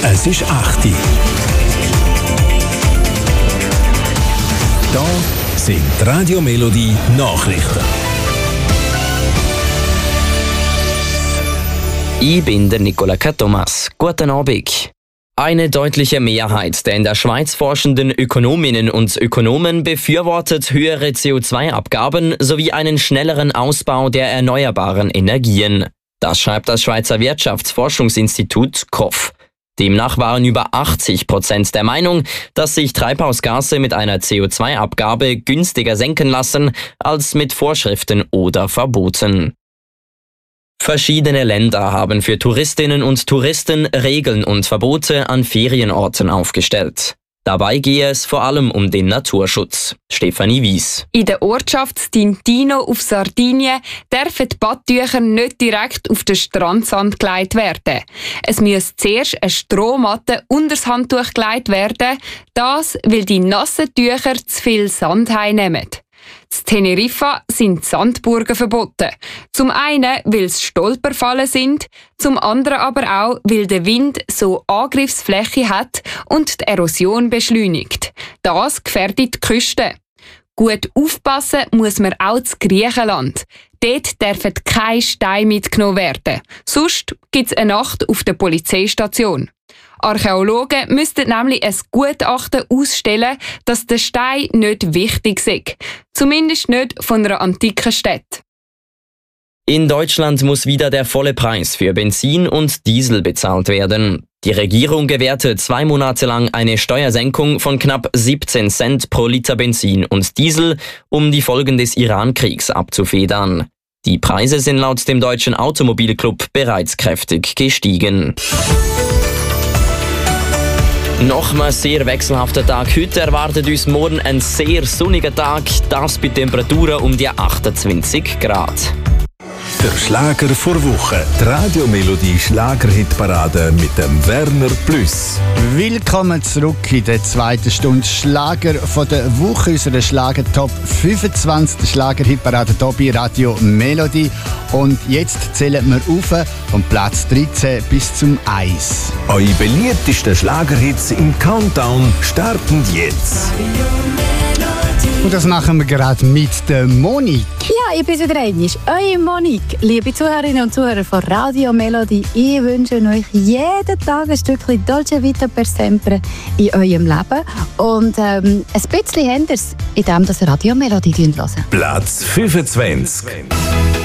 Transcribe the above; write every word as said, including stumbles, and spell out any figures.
Es ist acht Uhr. Da sind die Radio Melodie Nachrichten. Ich bin der Nicola Thomas. Guten Abend. Eine deutliche Mehrheit der in der Schweiz forschenden Ökonominnen und Ökonomen befürwortet höhere C O zwei Abgaben sowie einen schnelleren Ausbau der erneuerbaren Energien. Das schreibt das Schweizer Wirtschaftsforschungsinstitut K O F. Demnach waren über achtzig Prozent der Meinung, dass sich Treibhausgase mit einer C O zwei Abgabe günstiger senken lassen als mit Vorschriften oder Verboten. Verschiedene Länder haben für Touristinnen und Touristen Regeln und Verbote an Ferienorten aufgestellt. Dabei gehe es vor allem um den Naturschutz. Stefanie Wies. In der Ortschaft Stintino auf Sardinien dürfen die Badtücher nicht direkt auf den Strandsand gelegt werden. Es muss zuerst eine Strohmatte unter das Handtuch gelegt werden, das, weil die nassen Tücher zu viel Sand heimnehmen. In Teneriffa sind Sandburgen verboten. Zum einen, weil es Stolperfallen sind, zum anderen aber auch, weil der Wind so Angriffsfläche hat und die Erosion beschleunigt. Das gefährdet die Küste. Gut aufpassen muss man auch zu Griechenland. Dort dürfen keine Steine mitgenommen werden. Sonst gibt es eine Nacht auf der Polizeistation. Archäologen müssten nämlich ein Gutachten ausstellen, dass der Stein nicht wichtig ist. Zumindest nicht von einer antiken Stadt. In Deutschland muss wieder der volle Preis für Benzin und Diesel bezahlt werden. Die Regierung gewährte zwei Monate lang eine Steuersenkung von knapp siebzehn Cent pro Liter Benzin und Diesel, um die Folgen des Iran-Kriegs abzufedern. Die Preise sind laut dem Deutschen Automobilclub bereits kräftig gestiegen. Nochmals sehr wechselhafter Tag. Heute erwartet uns morgen ein sehr sonniger Tag, das bei Temperaturen um die achtundzwanzig Grad. Der Schlager vor Woche. Die Radio Melodie Schlagerhitparade mit dem Werner Plus. Willkommen zurück in der zweiten Stunde Schlager von der Woche, unserer Schlager Top fünfundzwanzig, der Schlagerhitparade hier bei Radio Melodie. Und jetzt zählen wir auf von Platz dreizehn bis zum eins. Eure beliebtesten Schlagerhits im Countdown starten jetzt. Und das machen wir gerade mit der Monique. Ja, ich bin wieder einmal, eure Monique. Liebe Zuhörerinnen und Zuhörer von Radio Melodie, ich wünsche euch jeden Tag ein Stückchen Dolce Vita per Sempre in eurem Leben. Und ähm, ein bisschen anders, indem ihr Radio Melodie hört. Platz fünfundzwanzig.